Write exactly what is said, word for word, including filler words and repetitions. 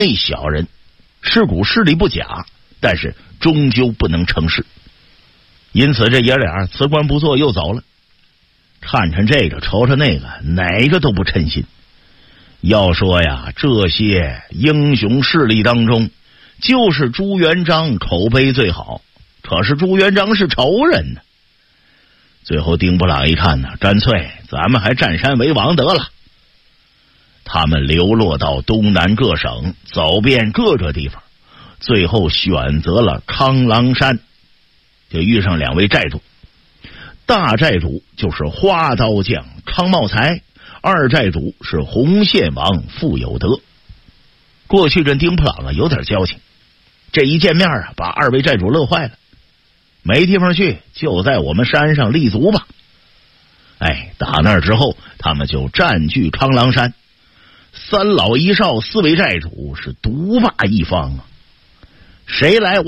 那小人，尸骨势力不假，但是终究不能成事。因此这爷俩辞官不做又走了。看看这个瞅瞅那个，哪个都不称心。要说呀，这些英雄势力当中，就是朱元璋口碑最好，可是朱元璋是仇人呢。最后丁布朗一看呢，干脆咱们还占山为王得了。他们流落到东南各省，走遍各个地方，最后选择了康郎山，就遇上两位寨主。大寨主就是花刀匠康茂才，二寨主是红线王傅有德。过去跟丁布朗啊有点交情，这一见面啊，把二位寨主乐坏了。没地方去，就在我们山上立足吧。哎，打那儿之后，他们就占据康郎山。三老一少四位寨主是独霸一方啊，谁来我